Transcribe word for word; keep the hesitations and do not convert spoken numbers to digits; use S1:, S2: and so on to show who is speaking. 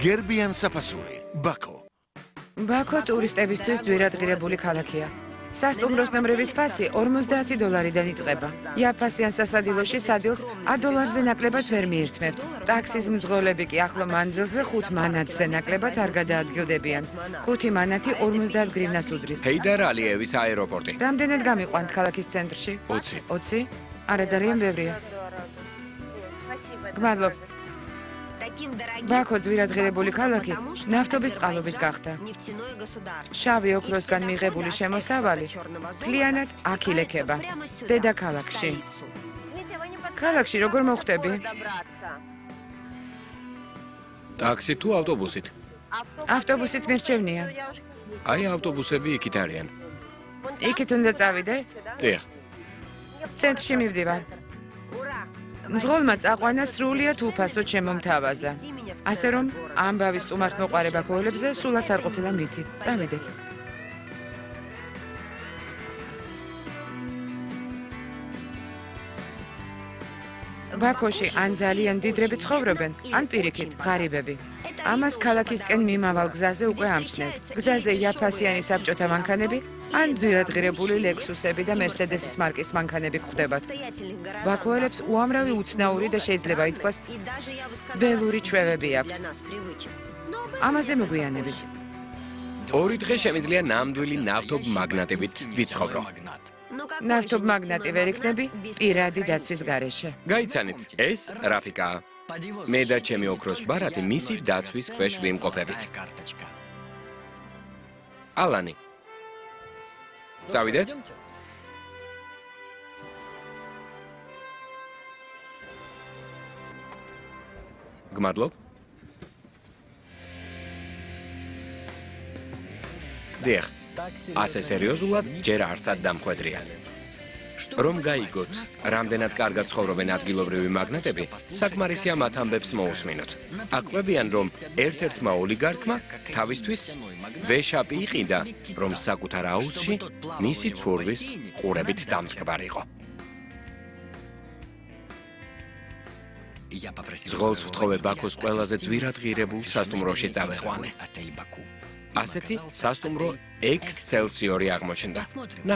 S1: გერბიან საფასური, ბაქო.
S2: ბაქო ტურისტებისთვის ძვირადღირებული ქალაქია. სასტუმროს ნომრების ფასი ორმოცდაათი დოლარიდან იწყება. იაფასიან სასადილოში სადილს ათ დოლარზე ნაკლებად ვერ მიირთმევთ. ტაქსის მძღოლები კი ახლო მანძილზე ხუთ მანათზე ნაკლებად არ გადაადგილდებიან. ხუთი მანათი ორმოცდაათ გრივნას უდრის.
S3: ჰეიდარ ალიევის აეროპორტი.
S2: რამდენად გამიყვანთ ქალაქის ცენტრში?
S3: ოცი.
S2: ოცი? არა ძალიან ბევრია. გმადლობ. ბაქო ძვირადღირებული ქალაქი ნავთობის წყალობით გახდა. შავი ოქროსგან მიღებული შემოსავალი მთლიანად აქ ილექება, დედაქალაქში. ქალაქში როგორ მოხვდები?
S3: ტაქსი თუ ავტობუსით?
S2: ავტობუსით მირჩევნია.
S3: აი ავტობუსები იქით არიან.
S2: იქით უნდა წავიდე?
S3: დიახ.
S2: ცენტრში მივდივარ. მძღოლმა წაყვანა სრულიად უფასოდ შემომთავაზა. ასე რომ, ამბავის სტუმართმოყვარე ბაქოელებზე სულაც არ ყოფილა მითი. წავიდეთ. ბაქოში ან ძალიან მდიდრები ცხოვრობენ, ან პირიქით, ღარიბები. ამას ქალაქისკენ მიმავალ გზაზე უკვე ამჩნევთ. გზაზე იაფასიანი საბჭოთა მანქანები, ან ძვირადღირებული ლექსუსები და მერსედესის მარკის მანქანები გვხვდებათ. ბაქოელებს უამრავი უცნაური და შეიძლება ითქვას ველური ჩვევები აქვთ. ამაზე მოგვიანებით.
S3: ორი დღე შემიძლია ნამდვილი ნავთობ მაგნატებით ვიცხოვრო.
S2: ნავთობ მაგნატი ვერ იქნები პირადი დაცვის გარეშე.
S3: გაიცანით, ეს რაფიკაა. მე და ჩემი ოქროს ბარათი მისი დაცვის ქვეშ ვიმყოფებით. ალანი. წავიდეთ? გმადლობ. დიახ. ასე სერიოზულად ჯერ არცად დამხვედრია. რომ გაიგოთ, რამდენად კარგად ცხოვრობენ ადგილობრივი მაგნატები, საკმარისია მათ ამბებს მოусმინოთ. აკვებიან, რომ ერთ-ერთმა ოლიგარქმა თავისთვის ვეშაპი იყიდა, რომ საკუთარ აუზში მისი ცურვის ყურებით დამტკბარიყო. ზღოლს ვთხოვე ბაქოს ყველაზე ძვირადღირებულ სასტუმროში წავეყვანე. ასეთი სასტუმრო ექსცელსიორი აღმოჩნდა.